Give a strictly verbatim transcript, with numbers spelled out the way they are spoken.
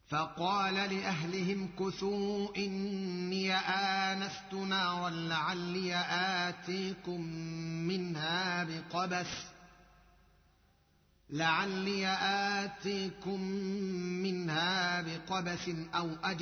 فقال لأهلهم كثوا إني آنست نارا لعلي آتيكم منها بقبس لعلي آتيكم منها بقبس أو أجد